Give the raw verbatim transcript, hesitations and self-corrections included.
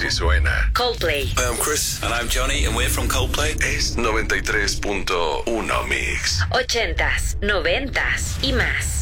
Así suena. Coldplay. Hi, I'm Chris. And I'm Johnny, and we're from Coldplay. Es noventa y tres punto uno Mix. Ochentas, noventas y más.